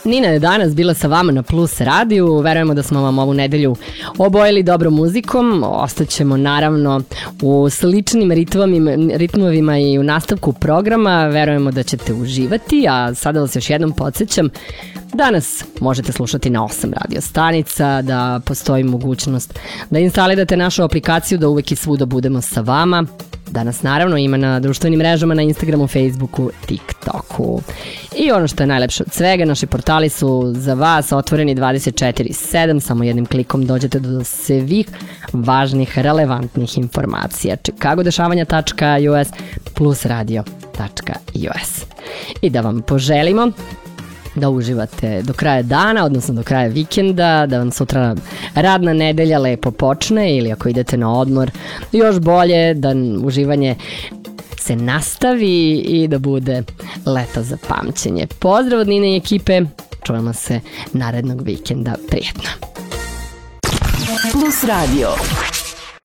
Nina je danas bila sa vama na Plus radiju. Verujemo da smo vam ovu nedelju obojili dobrom muzikom. Ostaćemo naravno u sličnim ritmovima i u nastavku programa. Verujemo da ćete uživati, a sada vas još jednom podsjećam da nas možete slušati na 8 radio stanica, da postoji mogućnost da instalirate našu aplikaciju, da uvek i svuda budemo sa vama. Danas naravno ima na društvenim mrežama, na Instagramu, Facebooku, TikToku. I ono što je najlepše od svega, naši portali su za vas otvoreni 24/7, samo jednim klikom dođete do svih važnih, relevantnih informacija. chicagodešavanja.us plus radio.us. I da vam poželimo da uživate do kraja dana, odnosno do kraja vikenda, da vam sutra radna nedelja lepo počne ili ako idete na odmor, još bolje da uživanje se nastavi i da bude leto za pamćenje. Pozdrav od Nine i ekipe, čujemo se narednog vikenda, prijetno. Plus Radio.